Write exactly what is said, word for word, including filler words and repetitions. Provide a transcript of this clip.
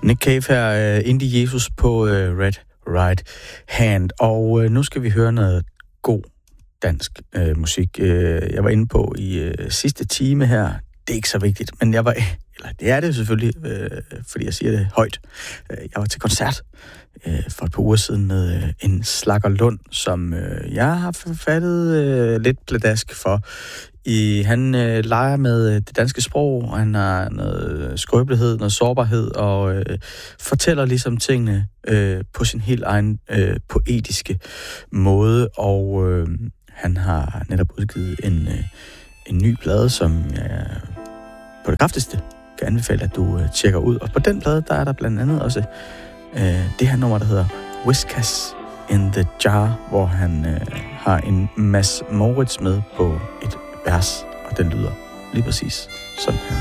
Nick Cave her, uh, Indie Jesus på uh, Red Right Hand. Og uh, nu skal vi høre noget god dansk uh, musik. Uh, jeg var inde på i uh, sidste time her. Det er ikke så vigtigt, men jeg var... Eller det er det selvfølgelig, uh, fordi jeg siger det højt. Uh, jeg var til koncert uh, for et par uger siden med uh, en Slakker Lund, som uh, jeg har forfattet uh, lidt pladask for. I, han øh, leger med øh, det danske sprog, og han har noget skrøbelighed, noget sårbarhed, og øh, fortæller ligesom tingene øh, på sin helt egen øh, poetiske måde. Og øh, han har netop udgivet en, øh, en ny plade, som jeg på det kraftigste kan anbefale, at du øh, tjekker ud. Og på den plade, der er der blandt andet også øh, det her nummer, der hedder Whiskas in the Jar, hvor han øh, har en Mads Moritz med på et vers, og den lyder lige præcis sådan her.